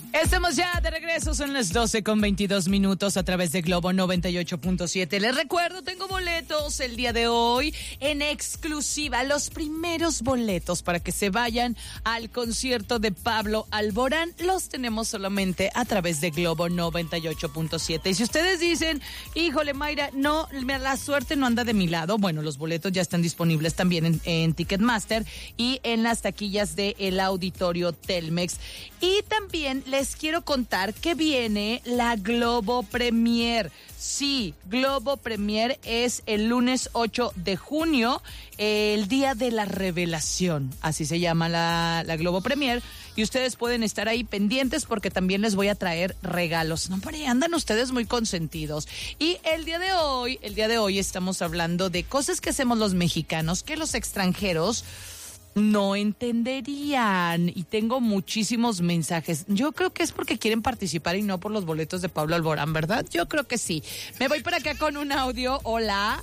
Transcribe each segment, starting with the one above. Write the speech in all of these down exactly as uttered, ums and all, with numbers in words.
Estamos ya de regreso, son las doce con veintidós minutos a través de Globo noventa y ocho punto siete. Les recuerdo, tengo boletos el día de hoy en exclusiva, los primeros boletos para que se vayan al concierto de Pablo Alborán, los tenemos solamente a través de Globo noventa y ocho punto siete. Y si ustedes dicen, híjole Mayra, no, la suerte no anda de mi lado, bueno, los boletos ya están disponibles también en, en Ticketmaster y en las taquillas del Auditorio Telmex. Y también les Les quiero contar que viene la Globo Premier. Sí, Globo Premier es el lunes ocho de junio, el día de la revelación. Así se llama la, la Globo Premier. Y ustedes pueden estar ahí pendientes porque también les voy a traer regalos. No, hombre, andan ustedes muy consentidos. Y el día de hoy, el día de hoy estamos hablando de cosas que hacemos los mexicanos que los extranjeros no entenderían, y tengo muchísimos mensajes. Yo creo que es porque quieren participar y no por los boletos de Pablo Alborán, ¿verdad? Yo creo que sí. Me voy por acá con un audio. Hola.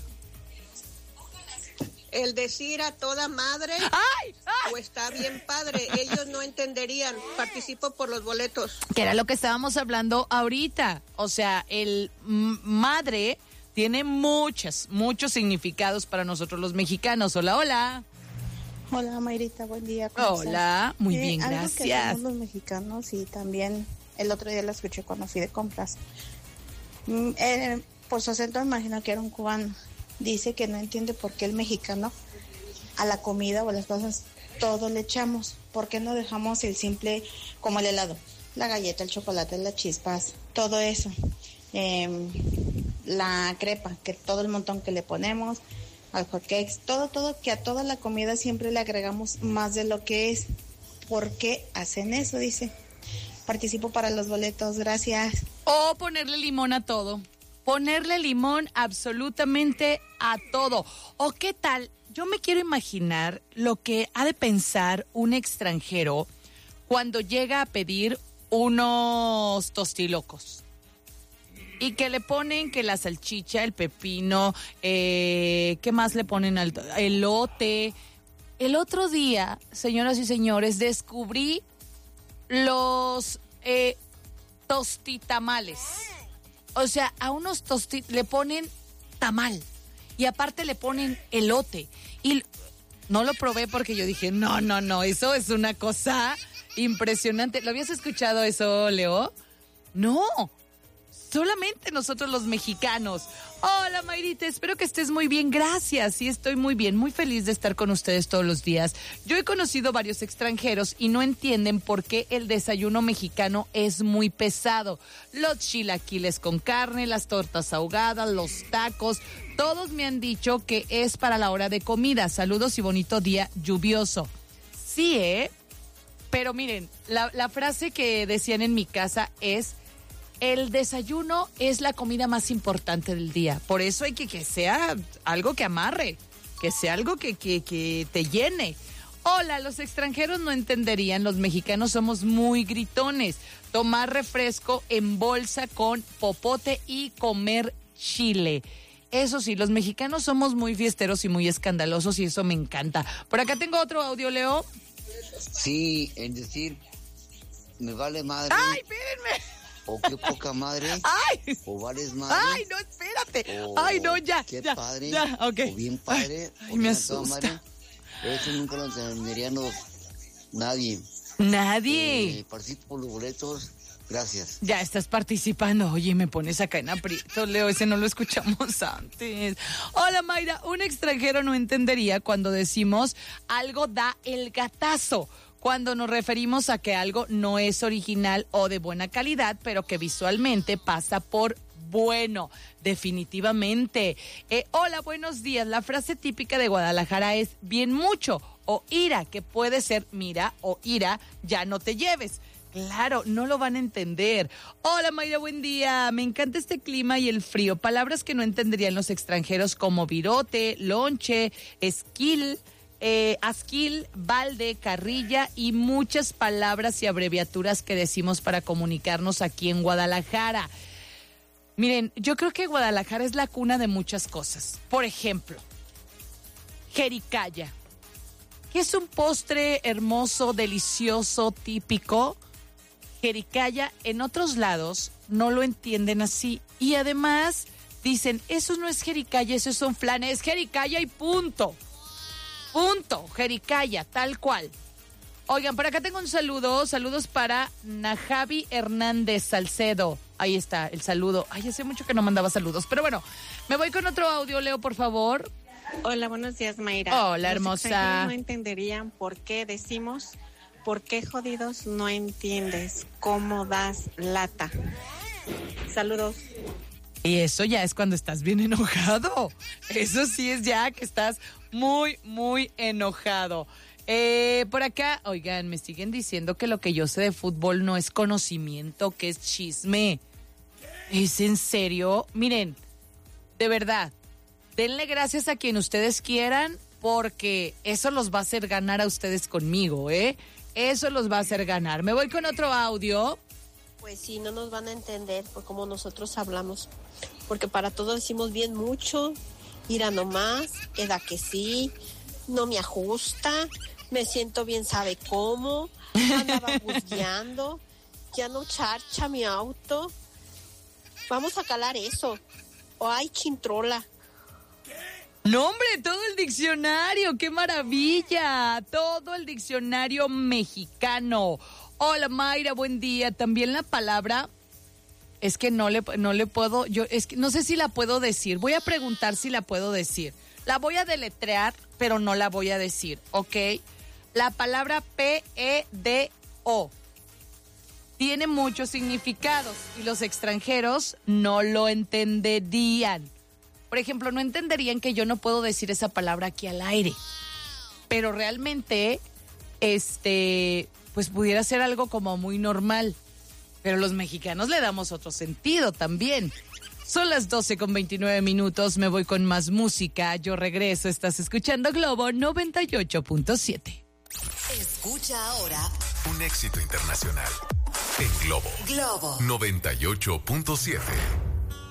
El decir a toda madre, ¡ay! ¡Ay! O está bien padre, ellos no entenderían. Participo por los boletos. Que era lo que estábamos hablando ahorita. O sea, el m- madre tiene muchas, muchos significados para nosotros los mexicanos. Hola, hola. Hola Mayrita, buen día. Hola, estás? muy eh, bien, algo gracias. Que hacemos los mexicanos, y también el otro día lo escuché cuando fui de compras. Mm, eh, por su acento me imagino que era un cubano. Dice que no entiende por qué el mexicano a la comida o a las cosas todo le echamos. ¿Por qué no dejamos el simple, como el helado, la galleta, el chocolate, las chispas, todo eso? Eh, la crepa, que todo el montón que le ponemos, al hot cakes, todo, todo, que a toda la comida siempre le agregamos más de lo que es. ¿Por qué hacen eso? Dice. Participo para los boletos, gracias. O ponerle limón a todo. Ponerle limón absolutamente a todo. O qué tal, yo me quiero imaginar lo que ha de pensar un extranjero cuando llega a pedir unos tostilocos. Y que le ponen que la salchicha, el pepino, eh, ¿qué más le ponen? Al elote. El otro día, señoras y señores, descubrí los eh, tostitamales. O sea, a unos tosti le ponen tamal y aparte le ponen elote. Y no lo probé porque yo dije, no, no, no, eso es una cosa impresionante. ¿Lo habías escuchado eso, Leo? No. Solamente nosotros los mexicanos. Hola Mayrita, espero que estés muy bien, gracias. Sí, estoy muy bien, muy feliz de estar con ustedes todos los días. Yo he conocido varios extranjeros y no entienden por qué el desayuno mexicano es muy pesado. Los chilaquiles con carne, las tortas ahogadas, los tacos, todos me han dicho que es para la hora de comida. Saludos y bonito día lluvioso. Sí, ¿eh? Pero miren, la, la frase que decían en mi casa es: el desayuno es la comida más importante del día. Por eso hay que que sea algo que amarre, que sea algo que, que, que te llene. Hola, los extranjeros no entenderían, los mexicanos somos muy gritones. Tomar refresco en bolsa con popote y comer chile. Eso sí, los mexicanos somos muy fiesteros y muy escandalosos y eso me encanta. Por acá tengo otro audio, Leo. Sí, en decir, me vale madre. ¡Ay, espérenme! O qué poca madre. ¡Ay! O vales madre. ¡Ay, no, espérate! O ¡Ay, no, ya! Qué ya, padre. Ya, okay. O bien padre. Ay, o me bien asusta. madre. Eso nunca lo entendería no, nadie. Nadie. Eh, participo por los boletos. Gracias. Ya estás participando. Oye, me pones acá en aprieto, Leo. Ese no lo escuchamos antes. Hola, Mayra. Un extranjero no entendería cuando decimos algo da el gatazo, cuando nos referimos a que algo no es original o de buena calidad, pero que visualmente pasa por bueno, definitivamente. Eh, hola, buenos días. La frase típica de Guadalajara es bien mucho o ira, que puede ser mira o ira, ya no te lleves. Claro, no lo van a entender. Hola Mayra, buen día. Me encanta este clima y el frío. Palabras que no entenderían los extranjeros como virote, lonche, esquil, eh, asquil, balde, carrilla y muchas palabras y abreviaturas que decimos para comunicarnos aquí en Guadalajara. Miren, yo creo que Guadalajara es la cuna de muchas cosas. Por ejemplo, jericaya, que es un postre hermoso, delicioso, típico. jericaya en otros lados no lo entienden así. Y además dicen, eso no es jericaya, eso son flanes, es jericaya y punto. Punto, jericaya, tal cual. Oigan, por acá tengo un saludo, saludos para Najavi Hernández Salcedo. Ahí está, el saludo. Ay, hace mucho que no mandaba saludos, pero bueno, me voy con otro audio, Leo, por favor. Hola, buenos días, Mayra. Hola, hermosa. Los extranjeros no entenderían por qué decimos, ¿por qué jodidos no entiendes cómo das lata? Saludos. Y eso ya es cuando estás bien enojado. Eso sí es ya que estás muy, muy enojado. Eh, por acá, oigan, me siguen diciendo que lo que yo sé de fútbol no es conocimiento, que es chisme. ¿Es en serio? Miren, de verdad, denle gracias a quien ustedes quieran, porque eso los va a hacer ganar a ustedes conmigo, ¿eh? Eso los va a hacer ganar. Me voy con otro audio. Pues sí, no nos van a entender por cómo nosotros hablamos. Porque para todo decimos bien mucho, ira nomás, queda que sí, no me ajusta, me siento bien sabe cómo, andaba busqueando, ya no charcha mi auto. Vamos a calar eso. O ay, chintrola. No, hombre, todo el diccionario, qué maravilla, todo el diccionario mexicano. Hola, Mayra, buen día. También la palabra, es que no le, no le puedo, yo es que no sé si la puedo decir. Voy a preguntar si la puedo decir. La voy a deletrear, pero no la voy a decir, ¿ok? La palabra P E D O tiene muchos significados y los extranjeros no lo entenderían. Por ejemplo, no entenderían que yo no puedo decir esa palabra aquí al aire. Pero realmente, este, pues pudiera ser algo como muy normal. Pero los mexicanos le damos otro sentido también. Son las doce con veintinueve minutos, me voy con más música. Yo regreso, estás escuchando Globo noventa y ocho punto siete. Escucha ahora un éxito internacional en Globo. Globo noventa y ocho punto siete.